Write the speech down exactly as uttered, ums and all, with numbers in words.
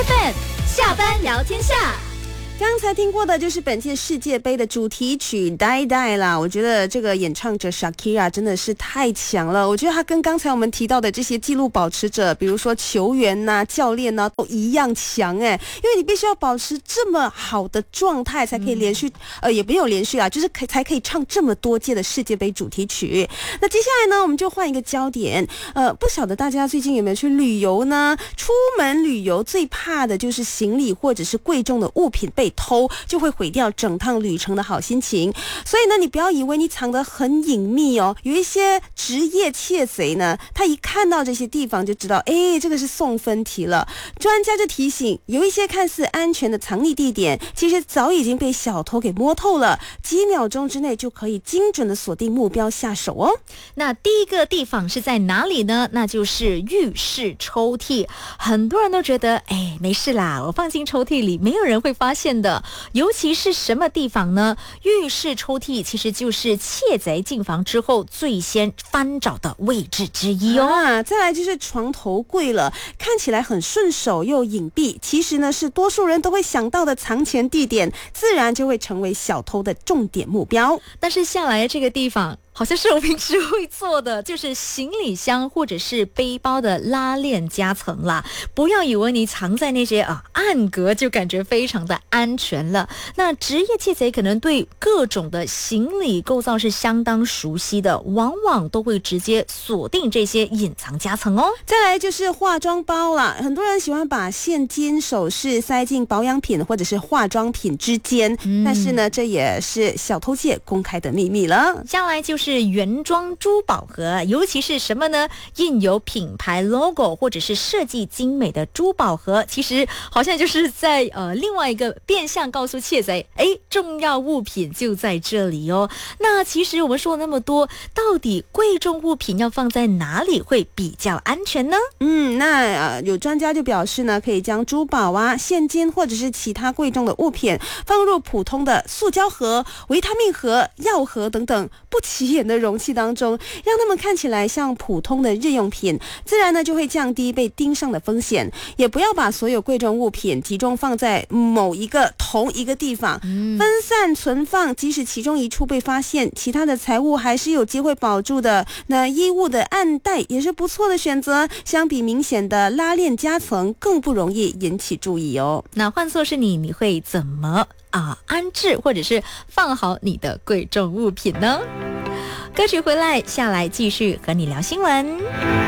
F M 下班聊天下。 刚才听过的就是本届世界杯的主题曲《Die Die》啦。我觉得这个演唱者 Shakira 真的是太强了。我觉得他跟刚才我们提到的这些纪录保持者，比如说球员呐、啊、教练呐、啊，都一样强哎。因为你必须要保持这么好的状态，才可以连续、嗯、呃，也没有连续啊，就是可才可以唱这么多届的世界杯主题曲。那接下来呢，我们就换一个焦点。呃，不晓得大家最近有没有去旅游呢？出门旅游最怕的就是行李或者是贵重的物品被偷，就会毁掉整趟旅程的好心情。所以呢，你不要以为你藏得很隐秘哦，有一些职业窃贼呢，他一看到这些地方就知道，哎，这个是送分题了。专家就提醒，有一些看似安全的藏匿地点，其实早已经被小偷给摸透了，几秒钟之内就可以精准的锁定目标下手哦。 那第一个地方是在哪里呢？那就是浴室抽屉。很多人都觉得，哎，没事啦，我放进抽屉里，没有人会发现的。尤其是什么地方呢？浴室抽屉其实就是窃贼进房之后最先翻找的位置之一哦。 啊，再来就是床头柜了，看起来很顺手又隐蔽，其实呢是多数人都会想到的藏钱地点，自然就会成为小偷的重点目标。 但是下来这个地方好像是我平时会做的，就是行李箱或者是背包的拉链夹层啦。不要以为你藏在那些啊暗格就感觉非常的安全了。那职业窃贼可能对各种的行李构造是相当熟悉的，往往都会直接锁定这些隐藏夹层哦。 再来就是化妆包啦，很多人喜欢把现金首饰塞进保养品或者是化妆品之间、嗯、但是呢，这也是小偷界公开的秘密了。 下来就是是原装珠宝盒，尤其是什么呢？印有品牌 logo 或者是设计精美的珠宝盒，其实好像就是在呃另外一个变相告诉窃贼，哎，重要物品就在这里哦。那其实我们说了那么多，到底贵重物品要放在哪里会比较安全呢？ 嗯，那呃有专家就表示呢，可以将珠宝啊、现金或者是其他贵重的物品放入普通的塑胶盒、维他命盒、药盒等等不起眼的容器当中，让他们看起来像普通的日用品，自然呢就会降低被盯上的风险。也不要把所有贵重物品集中放在某一个同一个地方、嗯、分散存放，即使其中一处被发现，其他的财物还是有机会保住的。那衣物的暗袋也是不错的选择，相比明显的拉链夹层更不容易引起注意哦。 那换作是你，你会怎么啊安置或者是放好你的贵重物品呢？歌曲回来，下来继续和你聊新闻。